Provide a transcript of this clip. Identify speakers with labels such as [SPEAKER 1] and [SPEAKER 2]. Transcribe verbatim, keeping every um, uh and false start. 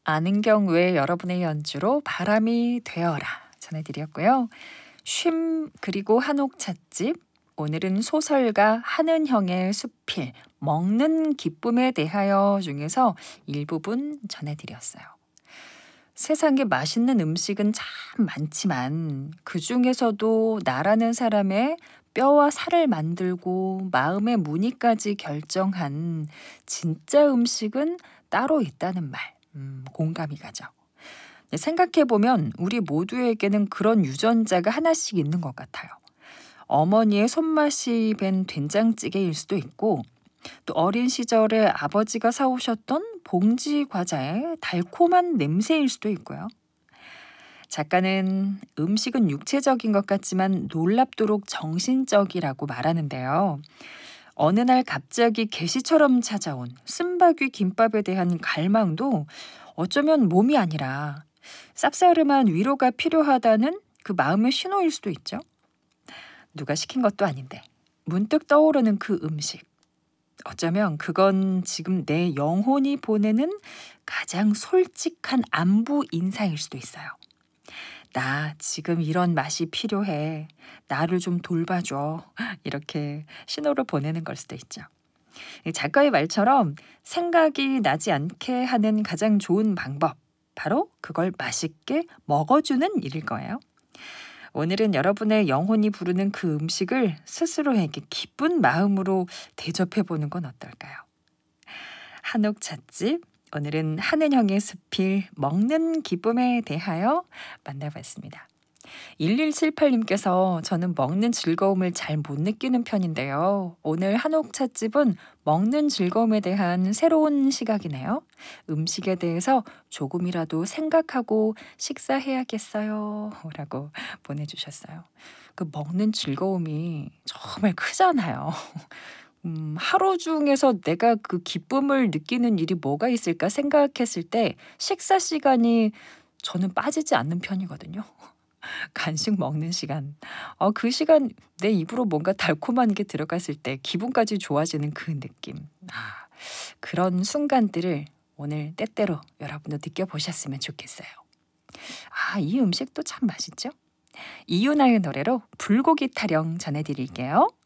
[SPEAKER 1] 아는경 외 여러분의 연주로 바람이 되어라 전해드렸고요. 쉼 그리고 한옥 찻집, 오늘은 소설가 한은형의 수필 먹는 기쁨에 대하여 중에서 일부분 전해드렸어요. 세상에 맛있는 음식은 참 많지만 그 중에서도 나라는 사람의 뼈와 살을 만들고 마음의 무늬까지 결정한 진짜 음식은 따로 있다는 말, 음, 공감이 가죠. 생각해보면 우리 모두에게는 그런 유전자가 하나씩 있는 것 같아요. 어머니의 손맛이 밴 된장찌개일 수도 있고, 또 어린 시절에 아버지가 사오셨던 봉지 과자의 달콤한 냄새일 수도 있고요. 작가는 음식은 육체적인 것 같지만 놀랍도록 정신적이라고 말하는데요. 어느 날 갑자기 계시처럼 찾아온 쓴바귀 김밥에 대한 갈망도 어쩌면 몸이 아니라 쌉싸름한 위로가 필요하다는 그 마음의 신호일 수도 있죠. 누가 시킨 것도 아닌데 문득 떠오르는 그 음식. 어쩌면 그건 지금 내 영혼이 보내는 가장 솔직한 안부 인사일 수도 있어요. 나 지금 이런 맛이 필요해. 나를 좀 돌봐줘. 이렇게 신호를 보내는 걸 수도 있죠. 작가의 말처럼 생각이 나지 않게 하는 가장 좋은 방법, 바로 그걸 맛있게 먹어주는 일일 거예요. 오늘은 여러분의 영혼이 부르는 그 음식을 스스로에게 기쁜 마음으로 대접해보는 건 어떨까요? 한옥 찻집, 오늘은 한은형의 수필 먹는 기쁨에 대하여 만나봤습니다. 일일칠팔님께서 저는 먹는 즐거움을 잘 못 느끼는 편인데요. 오늘 한옥 찻집은 먹는 즐거움에 대한 새로운 시각이네요. 음식에 대해서 조금이라도 생각하고 식사해야겠어요. 라고 보내주셨어요. 그 먹는 즐거움이 정말 크잖아요. 음, 하루 중에서 내가 그 기쁨을 느끼는 일이 뭐가 있을까 생각했을 때 식사 시간이 저는 빠지지 않는 편이거든요. 간식 먹는 시간. 어, 그 시간 내 입으로 뭔가 달콤한 게 들어갔을 때 기분까지 좋아지는 그 느낌. 아, 그런 순간들을 오늘 때때로 여러분도 느껴보셨으면 좋겠어요. 아, 이 음식도 참 맛있죠? 이윤아의 노래로 불고기 타령 전해드릴게요.